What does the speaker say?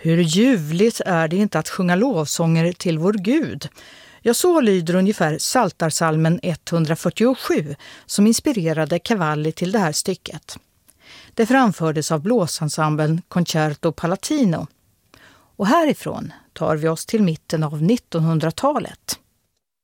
Hur ljuvligt är det inte att sjunga lovsånger till vår Gud? Ja, så lyder ungefär Psaltarpsalmen 147 som inspirerade Cavalli till det här stycket. Det framfördes av blåsensemblen Concerto Palatino. Och härifrån tar vi oss till mitten av 1900-talet.